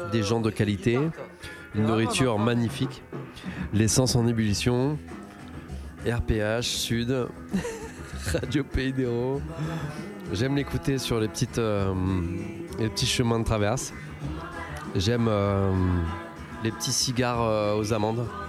des gens de qualité, une nourriture magnifique, l'essence en ébullition, RPH, Sud, Radio Pays d'Hérault. J'aime l'écouter sur les petits chemins de traverse. J'aime les petits cigares aux amandes.